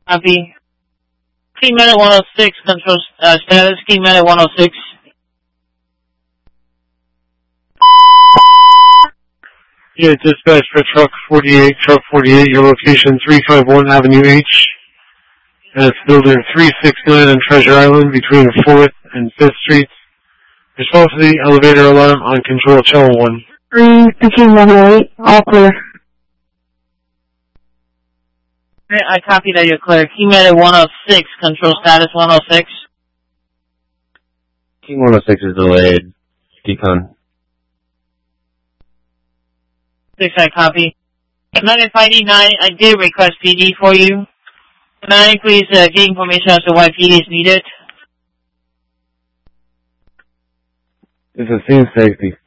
Copy. Key Medic 106, control status. Key Medic 106. Yeah, dispatch for truck 48, your location 351 Avenue H. And it's building 369 on Treasure Island between 4th and 5th Streets. Response to the elevator alarm on control channel 1. 315-108, all clear. I copy that you're clear. Key Medic 106, control status 106. Key 106 is delayed. Decon. 6, I copy. 9589, I did request PD for you. Can I please get information as to why PD is needed? This is scene safety.